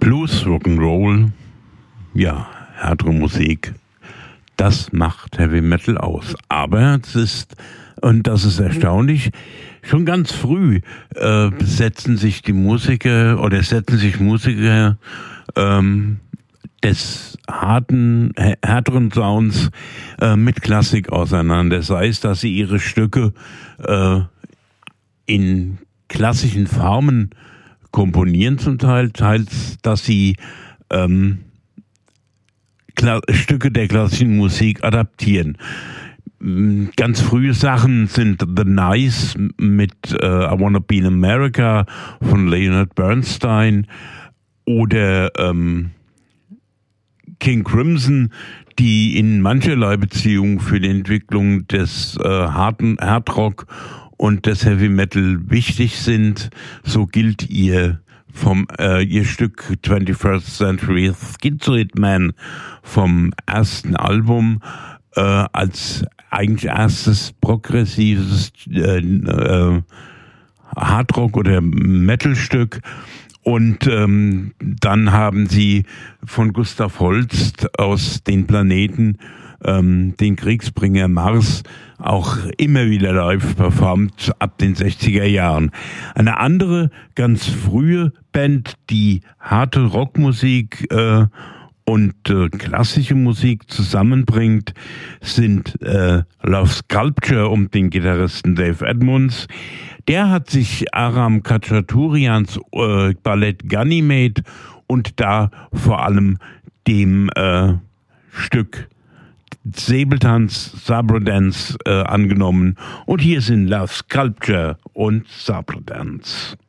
Blues, Rock'n'Roll, ja, härtere Musik, das macht Heavy Metal aus. Aber es ist, und das ist erstaunlich, schon ganz früh setzen sich Musiker des härteren Sounds mit Klassik auseinander. Sei es, dass sie ihre Stücke in klassischen Formen komponieren zum Teil, teils, dass sie Stücke der klassischen Musik adaptieren. Ganz frühe Sachen sind The Nice mit I Wanna Be in America von Leonard Bernstein oder King Crimson, die in mancherlei Beziehung für die Entwicklung des Hardrock und des Heavy Metal wichtig sind. So gilt ihr Stück 21st Century Schizoid Man vom ersten Album als eigentlich erstes progressives Hardrock- oder Metalstück. Und dann haben sie von Gustav Holst aus Den Planeten den Kriegsbringer Mars auch immer wieder live performt ab den 60er Jahren. Eine andere ganz frühe Band, die harte Rockmusik und klassische Musik zusammenbringt, sind Love Sculpture um den Gitarristen Dave Edmunds. Der hat sich Aram Khachaturians Ballett Ganymede und da vor allem dem Stück Säbeltanz, Sabre Dance angenommen. Und hier sind Love Sculpture und Sabre Dance.